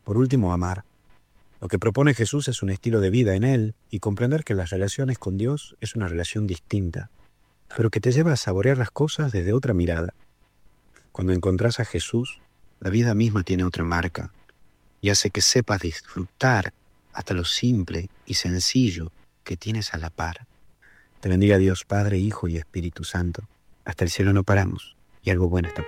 Por último, amar. Lo que propone Jesús es un estilo de vida en Él y comprender que las relaciones con Dios es una relación distinta, pero que te lleva a saborear las cosas desde otra mirada. Cuando encontrás a Jesús, la vida misma tiene otra marca y hace que sepas disfrutar hasta lo simple y sencillo que tienes a la par. Te bendiga Dios Padre, Hijo y Espíritu Santo. Hasta el cielo no paramos y algo bueno está por